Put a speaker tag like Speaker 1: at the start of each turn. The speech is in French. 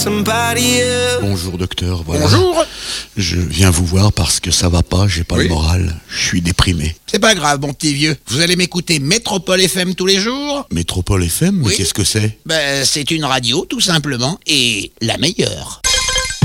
Speaker 1: somebody else.
Speaker 2: Bonjour docteur, voilà.
Speaker 3: Bonjour.
Speaker 2: Je viens vous voir parce que ça va pas, j'ai pas
Speaker 3: Oui.
Speaker 2: le moral, je suis déprimé.
Speaker 3: C'est pas grave, mon petit vieux. Vous allez m'écouter Métropole FM tous les jours.
Speaker 2: Métropole FM, mais
Speaker 3: Oui.
Speaker 2: qu'est-ce que c'est?
Speaker 3: Ben, c'est une radio, tout simplement, et la meilleure.